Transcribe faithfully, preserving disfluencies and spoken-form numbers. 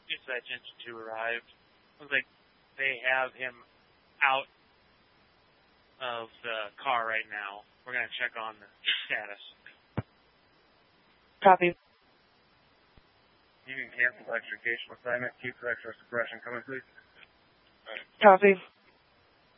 Dispatch Engine two arrived. Looks like they have him out of the car right now. We're going to check on the status. Copy. You can cancel extrication assignment. Keep for extra suppression. Coming, please. Copy.